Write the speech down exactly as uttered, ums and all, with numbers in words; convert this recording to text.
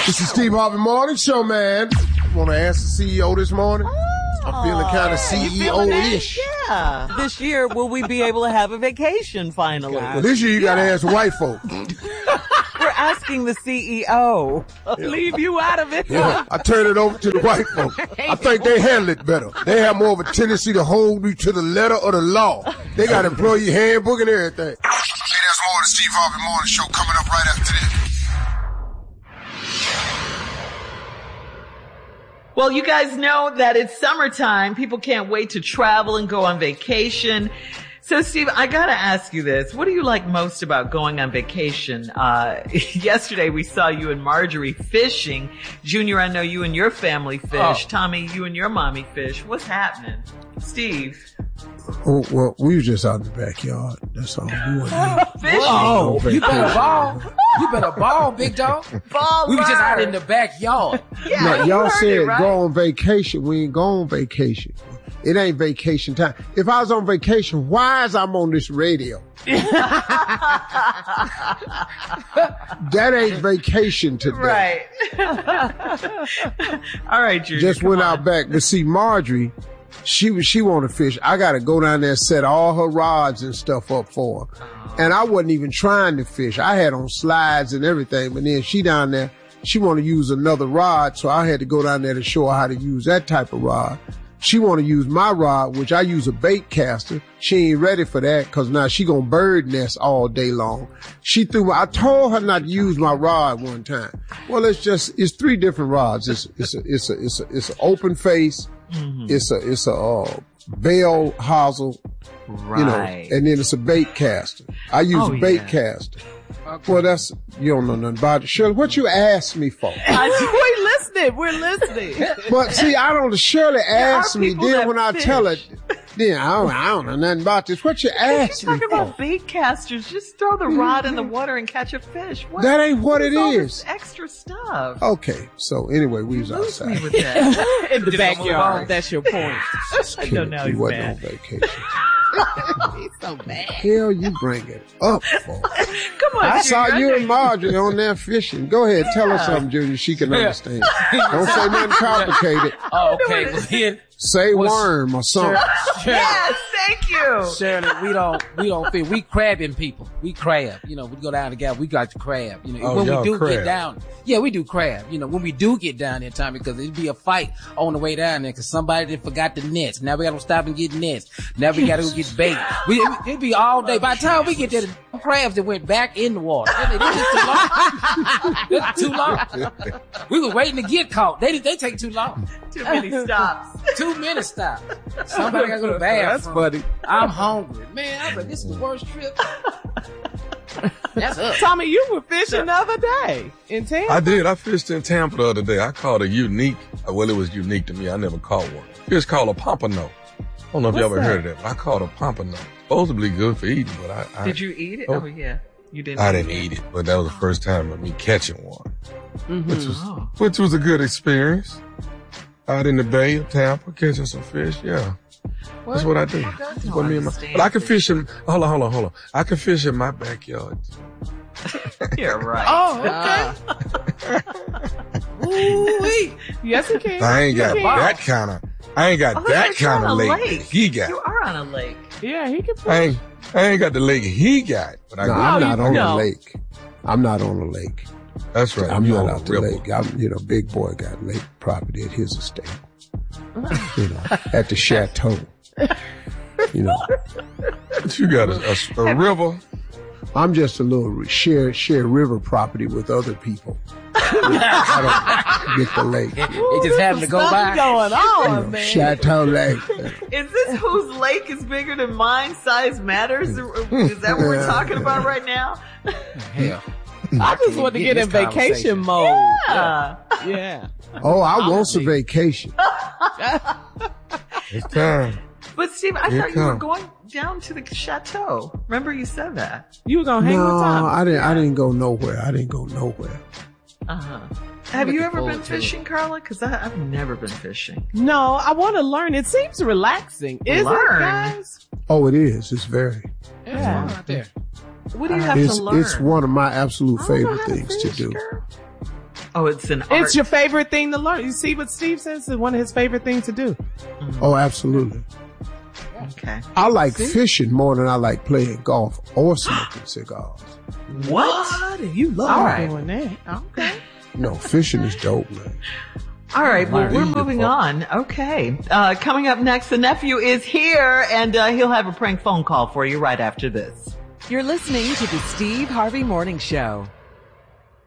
This is Steve Harvey Morning Show, man. I want to ask the C E O this morning. Oh, I'm feeling kind of C E O-ish. Yeah. This year, will we be able to have a vacation finally? Well, this year you got to ask white folk. We're asking the C E O. Yeah. Leave you out of it. Yeah, I turn it over to the white folk. I think they handle it better. They have more of a tendency to hold you to the letter of the law. They got employee handbook and everything. Hey, there's more of the Steve Harvey Morning Show coming up right after this. Well, you guys know that it's summertime. People can't wait to travel and go on vacation. So, Steve, I gotta ask you this. What do you like most about going on vacation? Uh, yesterday we saw you and Marjorie fishing. Junior, I know you and your family fish. Oh. Tommy, you and your mommy fish. What's happening? Steve? Oh, well, we were just out in the backyard. That's all. We wasn't fishing. Whoa, you better ball. You better ball, big dog. Ball We were bird. just out in the backyard. Yeah, no, y'all said it, right? go on vacation. We ain't go on vacation. It ain't vacation time. If I was on vacation, why is I'm on this radio? That ain't vacation today. Right. All right, Junior. Just went on. out back. But see, Marjorie, she she want to fish. I got to go down there and set all her rods and stuff up for her. Oh. And I wasn't even trying to fish. I had on slides and everything. But then she down there, she want to use another rod. So I had to go down there to show her how to use that type of rod. She want to use my rod, which I use a bait caster. She ain't ready for that because now she gonna bird nest all day long. She threw my, I told her not to use my rod one time. Well, it's just, it's three different rods. It's, it's a, it's a, it's a, it's an open face. Mm-hmm. It's a, it's a, uh, bell hosel. Right. You know, and then it's a bait caster. I use oh, a bait yeah. caster. Okay. Well, that's, you don't know nothing about it. Shirley, what you asked me for? We're listening. We're listening. But see, I don't, Shirley asked me, then when I fish. tell her, then I don't, I don't know nothing about this. What you asked me for? You're talking about bait casters. Just throw the rod in the water and catch a fish. What? That ain't what, what it all is. This extra stuff. Okay. So anyway, we was Lose outside. Me with that. In the backyard. That's your point. I know now he's wasn't mad. On vacation. He's so mad. Hell, you bring it up for. Come on, I Junior. saw you and Marjorie on there fishing. Go ahead, yeah. tell her something, Junior. She can understand. Don't say nothing complicated. Oh, okay. Well, then, say worm or something. Shirley, yes, thank you. Shirley, we don't, we don't fit. We crabbing people. We crab. You know, we go down together. We got the crab. You know, oh, when we do crab. get down, yeah, we do crab. You know, when we do get down there, Tommy, because it'd be a fight on the way down there because somebody did forgot the nets. Now we got to stop and get nets. Now we got to go get bait. We, it'd be all day. By the time we get there, the crabs that went back in the water. It was too long. Too long. We were waiting to get caught. They they take too long. Too many stops. Too many stops. Somebody got to go to the bathroom. That's funny. I'm hungry. Man, I was like, this is the worst trip. That's up. Tommy, you were fishing the other day in Tampa. I did. I fished in Tampa the other day. I caught a unique, well, it was unique to me. I never caught one. It's called a pompano. I don't know if What's you ever that? heard of that, but I caught a pompano. Supposedly good for eating, but I... I Did you eat it? Oh, oh yeah. You didn't I eat didn't it. eat it, but that was the first time of me catching one, Mm-hmm. which was Oh. which was a good experience. Out in the Bay of Tampa, catching some fish, yeah. What? That's what I do. I don't That's what me and my, understand but I can fish in, fishing. hold on, hold on, hold on. I can fish in my backyard. You're right. Oh, okay. Ooh-wee. Yes, you can. I ain't got You can. that kind of, I ain't got Oh, that but you're kind on of a lake, lake. that he got. You are on a lake. Yeah, he can. I ain't, I ain't got the lake he got, but I No, got. I'm not on no. a lake. I'm not on a lake. That's right. I'm You not on out a the river. lake. I'm, you know, big boy got lake property at his estate. You know, at the chateau. You know, But you got a, a, a river. I'm just a little share share river property with other people. I don't get the lake. It just happened to go Stuff by. going on, You know, man. Chateau Lake. Is this whose lake is bigger than mine? Size matters? Is that what we're talking about right now? Hell. I just want to get in this vacation conversation. mode. Yeah. Yeah. Oh, I want some vacation. It's time. But Steve, I Here thought you were come. going down to the chateau. Remember you said that. You were gonna hang No, with Tommy. I didn't. I didn't go nowhere. I didn't go nowhere. Uh-huh. Have you looking ever been forward to it. fishing, Carla? Because I've never been fishing. No, I want to learn. It seems relaxing. Is Learn? it, guys? Oh, it is. It's very. Yeah. Right there. What do you have It's to learn? it's one of my absolute I don't know favorite how to things to fish, do. girl. Oh, it's an art. It's your favorite thing to learn. You see what Steve says is one of his favorite things to do. Mm-hmm. Oh, absolutely. Okay. I like see? fishing more than I like playing golf or smoking cigars. What? You love All right. doing that. Okay. No, fishing is dope, man. All right, well, we're moving on. Okay. Uh, coming up next, the nephew is here, and uh, he'll have a prank phone call for you right after this. You're listening to the Steve Harvey Morning Show.